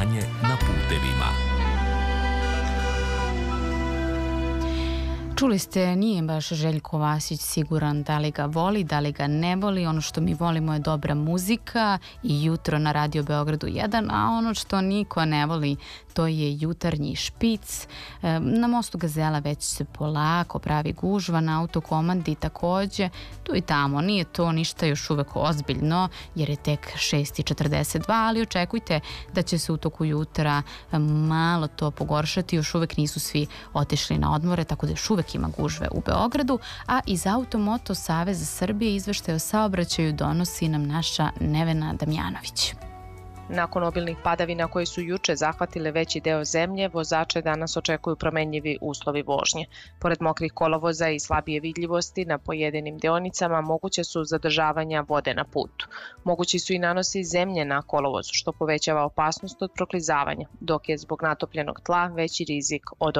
stanje na putevima. Čuli ste, nije baš Željko Vasić siguran da li ga voli, da li ga ne voli. Ono što mi volimo je dobra muzika i jutro na Radio Beogradu 1, a ono što niko ne voli to je jutarnji špic. Na mostu Gazela već se polako pravi gužva, na autokomandi takođe, tu i tamo. Nije to ništa još uvek ozbiljno jer je tek 6:42, ali očekujte da će se u toku jutra malo to pogoršati. Još uvek nisu svi otišli na odmore, tako da još uvek ima gužve u Beogradu, a iz Automoto Saveza Srbije izveštaj o saobraćaju donosi nam naša Nevena Damjanović. Nakon obilnih padavina koje su juče zahvatile veći deo zemlje, vozače danas očekuju promenljivi uslovi vožnje. Pored mokrih kolovoza i slabije vidljivosti na pojedinim deonicama moguće su zadržavanja vode na putu. Mogući su i nanosi zemlje na kolovozu, što povećava opasnost od proklizavanja, dok je zbog natopljenog tla veći rizik od